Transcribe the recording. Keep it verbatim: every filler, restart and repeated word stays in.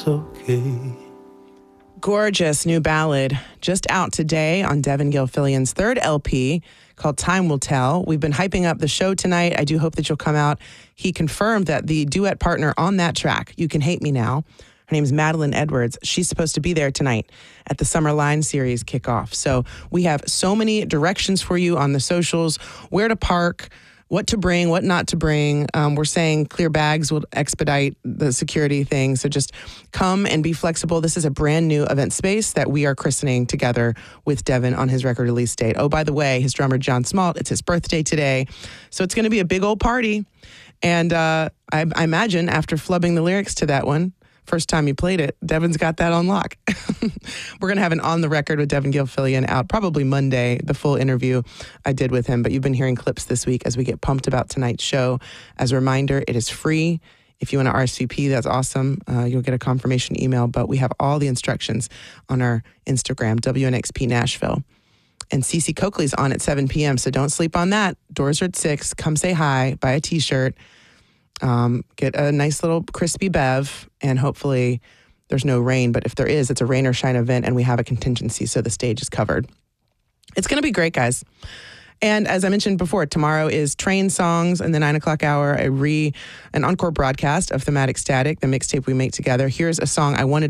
okay. Gorgeous new ballad just out today on Devin Gilfillian's third L P called Time Will Tell. We've been hyping up the show tonight. I do hope that you'll come out. He confirmed that the duet partner on that track, You Can Hate Me Now, her name is Madeline Edwards. She's supposed to be there tonight at the Summer Line Series kickoff. So we have so many directions for you on the socials, where to park, what to bring, what not to bring. Um, we're saying clear bags will expedite the security thing. So just come and be flexible. This is a brand new event space that we are christening together with Devin on his record release date. Oh, by the way, his drummer, John Smalt, it's his birthday today. So it's going to be a big old party. And uh, I, I imagine after flubbing the lyrics to that one, first time you played it, Devin's got that on lock. We're going to have an On the Record with Devin Gilfillian out probably Monday, the full interview I did with him. But you've been hearing clips this week as we get pumped about tonight's show. As a reminder, it is free. If you want to R S V P, that's awesome. Uh, you'll get a confirmation email. But we have all the instructions on our Instagram, W N X P Nashville. And Cece Coakley's on at seven p.m., so don't sleep on that. Doors are at six. Come say hi. Buy a T-shirt. Um, get a nice little crispy bev, and hopefully there's no rain. But if there is, it's a rain or shine event, and we have a contingency, so the stage is covered. It's going to be great, guys. And as I mentioned before, tomorrow is Train Songs in the nine o'clock hour, a re, an encore broadcast of Thematic Static, the mixtape we make together. Here's a song I wanted